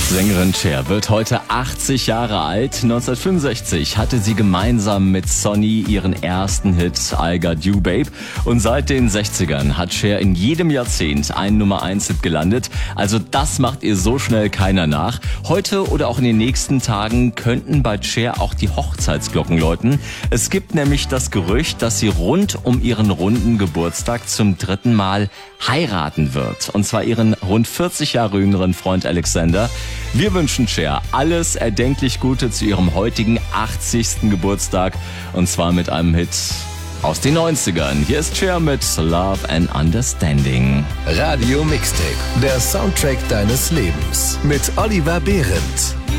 Sängerin Cher wird heute 80 Jahre alt. 1965 hatte sie gemeinsam mit Sonny ihren ersten Hit I Got You Babe. Und seit den 60ern hat Cher in jedem Jahrzehnt einen Nummer-1-Hit gelandet. Also das macht ihr so schnell keiner nach. Heute oder auch in den nächsten Tagen könnten bei Cher auch die Hochzeitsglocken läuten. Es gibt nämlich das Gerücht, dass sie rund um ihren runden Geburtstag zum 3. Mal heiraten wird. Und zwar ihren rund 40 Jahre jüngeren Freund Alexander. Wir wünschen Cher alles erdenklich Gute zu ihrem heutigen 80. Geburtstag. Und zwar mit einem Hit aus den 90ern. Hier ist Cher mit Love and Understanding. Radio Mixtape, der Soundtrack deines Lebens. Mit Oliver Behrendt.